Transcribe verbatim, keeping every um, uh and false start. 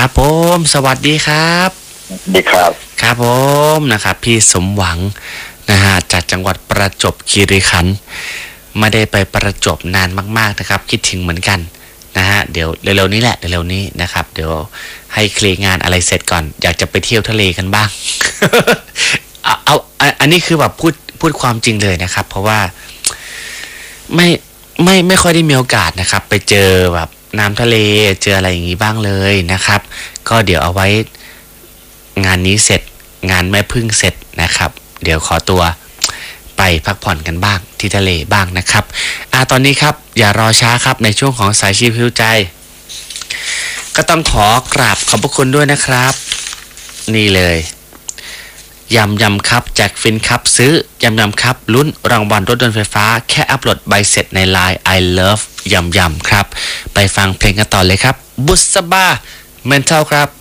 ครับผมสวัสดีครับดีครับครับผมนะครับพี่สมหวังนะฮะจากจังหวัดประจวบคีรีขันธ์ไม่ได้ไปประจวบนานมากๆนะครับคิดถึงเหมือนกันนะฮะเดี๋ยวเร็วๆนี้แหละเร็วๆนี้นะครับเดี๋ยวให้เคลียร์งานอะไรเสร็จก่อนอยากจะไปเที่ยวทะเลกันบ้าง เอาเอาอันนี้คือแบบพูดพูดความจริงเลยนะครับเพราะว่าไม่ไม่ไม่ค่อยได้มีโอกาสนะครับไปเจอแบบน้ำทะเลเจออะไรอย่างนี้บ้างเลยนะครับก็เดี๋ยวเอาไว้งานนี้เสร็จงานแม่พึ่งเสร็จนะครับเดี๋ยวขอตัวไปพักผ่อนกันบ้างที่ทะเลบ้างนะครับอ่าตอนนี้ครับอย่ารอช้าครับในช่วงของสายชีพฮิวใจก็ต้องขอกราบขอบพระคุณด้วยนะครับนี่เลยยำยำครับแจกฟินครับซื้อยำยำครับลุ้นรางวัลรถยนต์ไฟฟ้าแค่อัปโหลดใบเสร็จใน ไลน์ I love ยำยำครับไปฟังเพลงกันต่อเลยครับบุษบาเมนทัลครับ